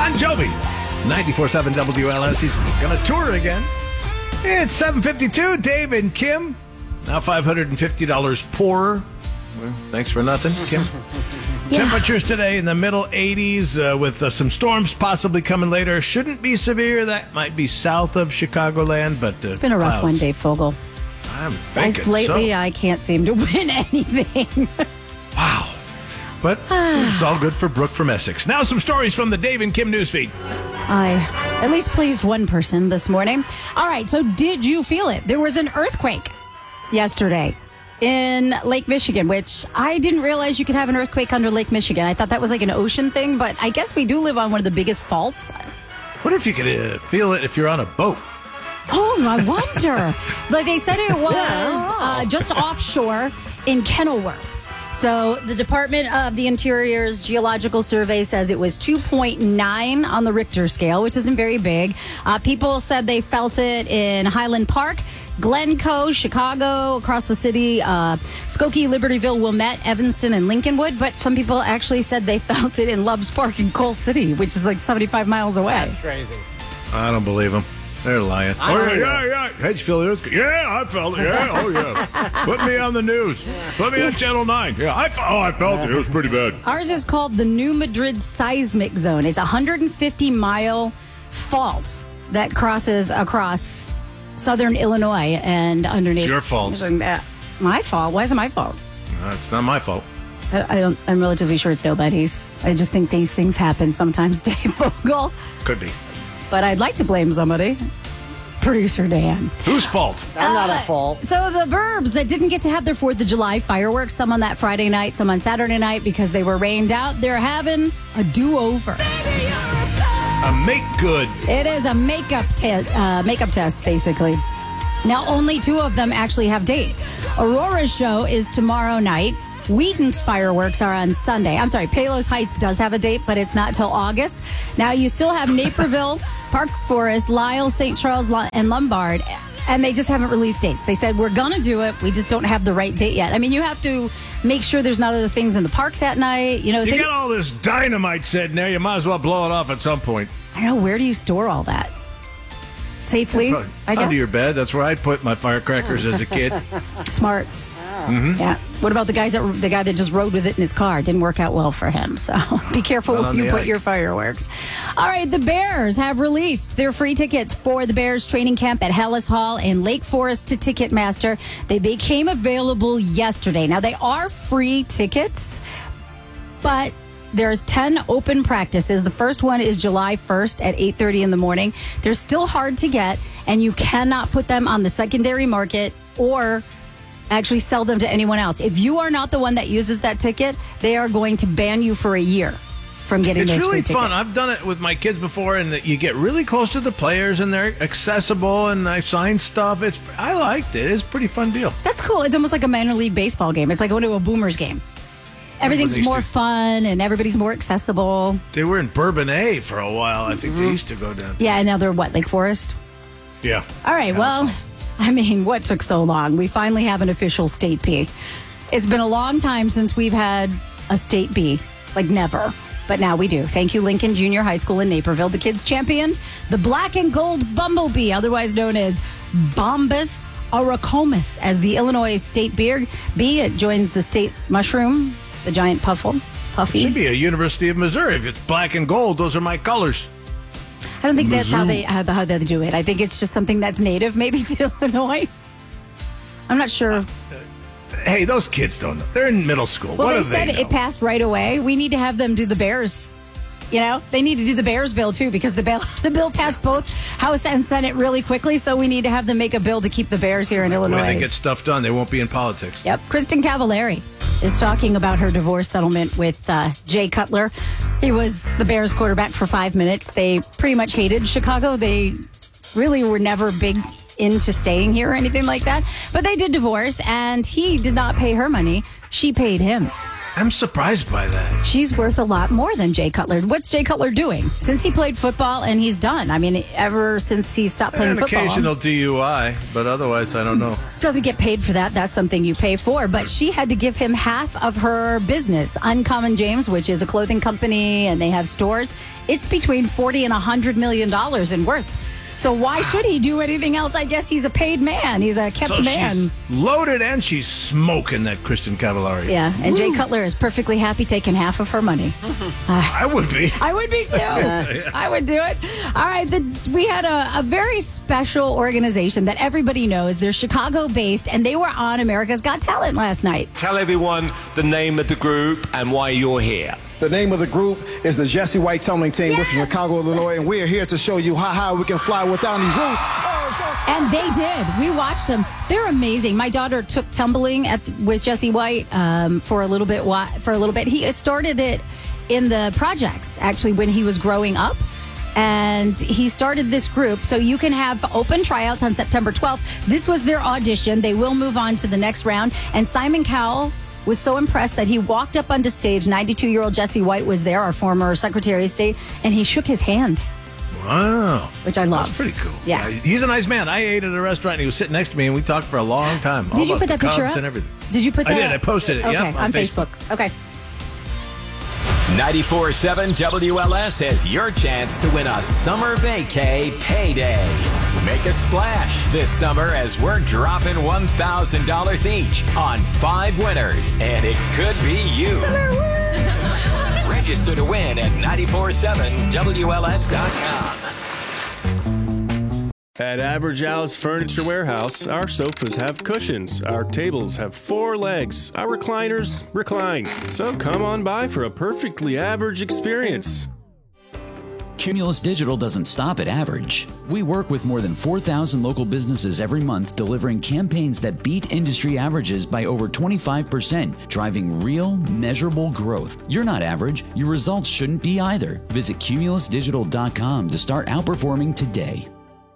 Bon Jovi, 94.7 WLS. He's going to tour again. It's 7:52. Dave and Kim, now $550 poorer. Well, thanks for nothing, Kim. Yeah. Temperatures today in the middle 80s with some storms possibly coming later. Shouldn't be severe. That might be south of Chicagoland, but it's been a rough one, Dave Fogel. I'm thinking lately, I can't seem to win anything. Wow. But it's all good for Brooke from Essex. Now some stories from the Dave and Kim newsfeed. I at least pleased one person this morning. All right, so did you feel it? There was an earthquake yesterday in Lake Michigan, which I didn't realize you could have an earthquake under Lake Michigan. I thought that was like an ocean thing, but I guess we do live on one of the biggest faults. What if you could feel it if you're on a boat? Oh, I wonder. Like they said it was just offshore in Kenilworth. So the Department of the Interior's Geological Survey says it was 2.9 on the Richter scale, which isn't very big. People said they felt it in Highland Park, Glencoe, Chicago, across the city, Skokie, Libertyville, Wilmette, Evanston, and Lincolnwood. But some people actually said they felt it in Loves Park in Coal City, which is like 75 miles away. That's crazy. I don't believe them. They're lying. Yeah. How'd you feel it? Yeah, I felt it. Yeah, oh yeah. Put me on the news. Put me on Channel 9. Yeah, I felt it. It was pretty bad. Ours is called the New Madrid Seismic Zone. It's a 150-mile fault that crosses across southern Illinois and underneath. It's your fault. My fault? Why is it my fault? It's not my fault. I'm relatively sure it's nobody's. I just think these things happen sometimes, Dave Fogel. Could be. But I'd like to blame somebody. Producer Dan. Whose fault? I'm not at fault. So the burbs that didn't get to have their 4th of July fireworks, some on that Friday night, some on Saturday night because they were rained out, they're having a do-over. A make good. It is a makeup test, basically. Now, only 2 of them actually have dates. Aurora's show is tomorrow night. Wheaton's fireworks are on Sunday. I'm sorry, Palos Heights does have a date, but it's not till August. Now, you still have Naperville, Park Forest, Lisle, St. Charles, and Lombard, and they just haven't released dates. They said, we're going to do it. We just don't have the right date yet. I mean, you have to make sure there's not other things in the park that night. You got all this dynamite sitting there. You might as well blow it off at some point. I know. Where do you store all that? Safely, I guess? Under your bed. That's where I put my firecrackers as a kid. Smart. Mm-hmm. Yeah. What about the guy that just rode with it in his car? Didn't work out well for him. So be careful where you put your fireworks. All right. The Bears have released their free tickets for the Bears training camp at Hellas Hall in Lake Forest to Ticketmaster. They became available yesterday. Now, they are free tickets, but there's 10 open practices. The first one is July 1st at 8:30 in the morning. They're still hard to get, and you cannot put them on the secondary market or actually sell them to anyone else. If you are not the one that uses that ticket, they are going to ban you for a year from getting those free tickets. It's really fun. I've done it with my kids before, and you get really close to the players, and they're accessible, and I sign stuff. I liked it. It's a pretty fun deal. That's cool. It's almost like a minor league baseball game. It's like going to a Boomers game. Everything's more fun, and everybody's more accessible. They were in Bourbonnais for a while. I think they used to go down. Yeah, and now they're Lake Forest? Yeah. All right, well, I mean, what took so long? We finally have an official state B. It's been a long time since we've had a state B, like never. But now we do. Thank you, Lincoln Junior High School in Naperville. The kids championed the black and gold bumblebee, otherwise known as Bombus auricomys, as the Illinois state bee. It joins the state mushroom, the giant puffy. It should be a University of Missouri. If it's black and gold, those are my colors. I don't think that's how they do it. I think it's just something that's native, maybe, to Illinois. I'm not sure. Hey, those kids don't know. They're in middle school. Well, what they do said they know? It passed right away. We need to have them do the Bears. They need to do the Bears bill, too, because the bill passed both House and Senate really quickly, so we need to have them make a bill to keep the Bears here in Illinois. When they get stuff done, they won't be in politics. Yep. Kristen Cavallari is talking about her divorce settlement with Jay Cutler. He was the Bears quarterback for 5 minutes. They pretty much hated Chicago. They really were never big into staying here or anything like that. But they did divorce, and he did not pay her money. She paid him. I'm surprised by that. She's worth a lot more than Jay Cutler. What's Jay Cutler doing? Since he played football and he's done. I mean, ever since he stopped playing football. An occasional DUI, but otherwise, I don't know. Doesn't get paid for that. That's something you pay for. But she had to give him half of her business. Uncommon James, which is a clothing company, and they have stores. It's between $40 and $100 million in worth. So why should he do anything else? I guess he's a paid man. He's a kept man. She's loaded and she's smoking that Kristen Cavallari. Yeah, and Jay Cutler is perfectly happy taking half of her money. I would be. I would be too. I would do it. All right, we had a very special organization that everybody knows. They're Chicago-based, and they were on America's Got Talent last night. Tell everyone the name of the group and why you're here. The name of the group is the Jesse White Tumbling Team. Yes. We're from Chicago, Illinois, and we're here to show you how high we can fly without any rules. And they did. We watched them. They're amazing. My daughter took tumbling with Jesse White for a little bit. He started it in the projects, actually, when he was growing up. And he started this group. So you can have open tryouts on September 12th. This was their audition. They will move on to the next round. And Simon Cowell was so impressed that he walked up onto stage. 92-year-old Jesse White was there, our former Secretary of State, and he shook his hand. Wow. Which I love. That's pretty cool. Yeah. He's a nice man. I ate at a restaurant, and he was sitting next to me, and we talked for a long time. Did you put that picture up? And everything. Did you put that? I did. I posted it. Okay, Yep, on Facebook. Okay. 94.7 WLS has your chance to win a summer vacay payday. Make a splash this summer as we're dropping $1,000 each on 5 winners, and it could be you. Register to win at 947WLS.com. At Average Al's Furniture Warehouse, our sofas have cushions, our tables have 4 legs, our recliners recline. So come on by for a perfectly average experience. Cumulus Digital doesn't stop at average. We work with more than 4,000 local businesses every month, delivering campaigns that beat industry averages by over 25%, driving real, measurable growth. You're not average. Your results shouldn't be either. Visit cumulusdigital.com to start outperforming today.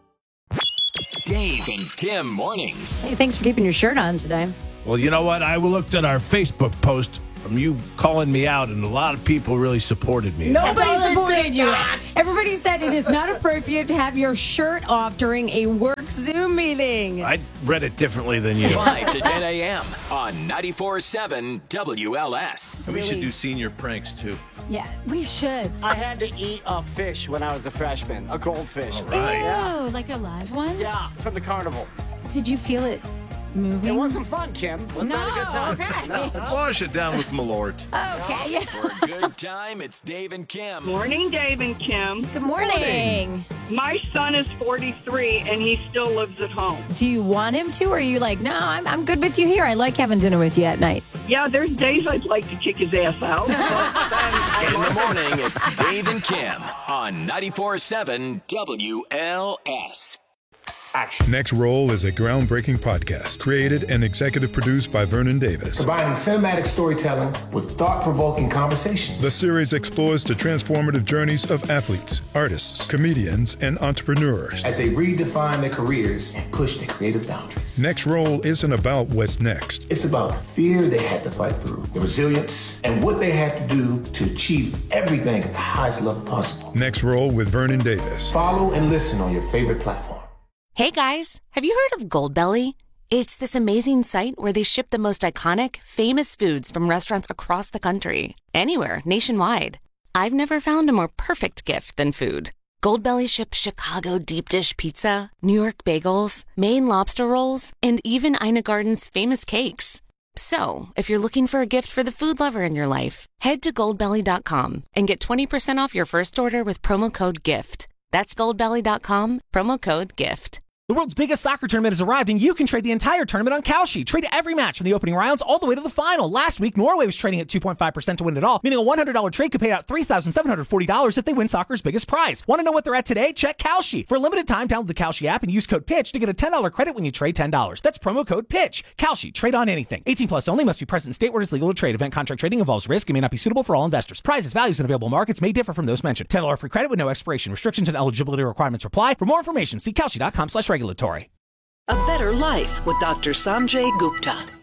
Dave and Kim mornings. Hey, thanks for keeping your shirt on today. Well, you know what? I looked at our Facebook post from you calling me out, and a lot of people really supported me. Nobody supported you. Everybody said it is not appropriate to have your shirt off during a work Zoom meeting. I read it differently than you. 5 to 10 a.m. on 94.7 WLS. So we should do senior pranks, too. Yeah, we should. I had to eat a fish when I was a freshman, a goldfish. Right. Ew, like a live one? Yeah, from the carnival. Did you feel it moving? It wasn't fun, Kim. Was not a good time. Okay. Let's wash it down with Malort. Okay, yeah. For a good time, it's Dave and Kim. Morning, Dave and Kim. Good morning. My son is 43 and he still lives at home. Do you want him to, or are you like, no, I'm good with you here. I like having dinner with you at night. Yeah, there's days I'd like to kick his ass out. In the morning, it's Dave and Kim on 94.7 WLS. Action. Next Roll is a groundbreaking podcast created and executive produced by Vernon Davis. Combining cinematic storytelling with thought-provoking conversations. The series explores the transformative journeys of athletes, artists, comedians, and entrepreneurs as they redefine their careers and push their creative boundaries. Next Roll isn't about what's next. It's about the fear they had to fight through, the resilience, and what they had to do to achieve everything at the highest level possible. Next Roll with Vernon Davis. Follow and listen on your favorite platform. Hey guys, have you heard of Goldbelly? It's this amazing site where they ship the most iconic, famous foods from restaurants across the country, anywhere, nationwide. I've never found a more perfect gift than food. Goldbelly ships Chicago deep dish pizza, New York bagels, Maine lobster rolls, and even Ina Garden's famous cakes. So, if you're looking for a gift for the food lover in your life, head to goldbelly.com and get 20% off your first order with promo code GIFT. That's goldbelly.com, promo code GIFT. The world's biggest soccer tournament has arrived, and you can trade the entire tournament on Kalshi. Trade every match from the opening rounds all the way to the final. Last week, Norway was trading at 2.5% to win it all, meaning a $100 trade could pay out $3,740 if they win soccer's biggest prize. Want to know what they're at today? Check Kalshi. For a limited time, download the Kalshi app and use code PITCH to get a $10 credit when you trade $10. That's promo code PITCH. Kalshi. Trade on anything. 18 plus only. Must be present in state where it's legal to trade. Event contract trading involves risk and may not be suitable for all investors. Prizes, values, and available markets may differ from those mentioned. $10 free credit with no expiration. Restrictions and eligibility requirements apply. For more information, see Kalshi.com/regulatory. A better life with Dr. Sanjay Gupta.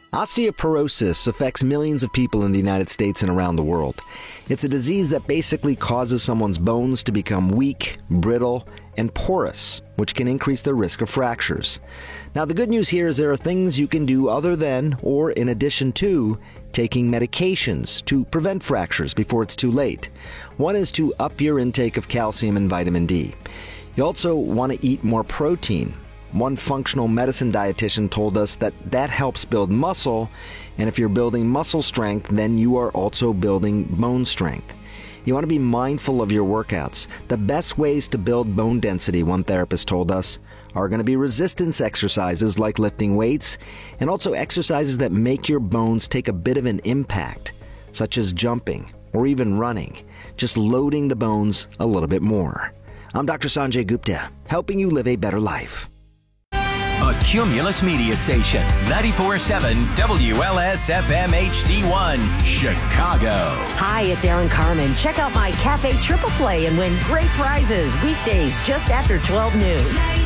Osteoporosis affects millions of people in the United States and around the world. It's a disease that basically causes someone's bones to become weak, brittle, and porous, which can increase their risk of fractures. Now, the good news here is there are things you can do other than, or in addition to, taking medications to prevent fractures before it's too late. One is to up your intake of calcium and vitamin D. You also want to eat more protein. One functional medicine dietitian told us that helps build muscle, and if you're building muscle strength, then you are also building bone strength. You want to be mindful of your workouts. The best ways to build bone density, one therapist told us, are going to be resistance exercises like lifting weights, and also exercises that make your bones take a bit of an impact, such as jumping or even running, just loading the bones a little bit more. I'm Dr. Sanjay Gupta, helping you live a better life. A Cumulus Media Station, 94.7 WLS-FM HD1, Chicago. Hi, it's Aaron Carmen. Check out my Cafe Triple Play and win great prizes weekdays just after 12 noon.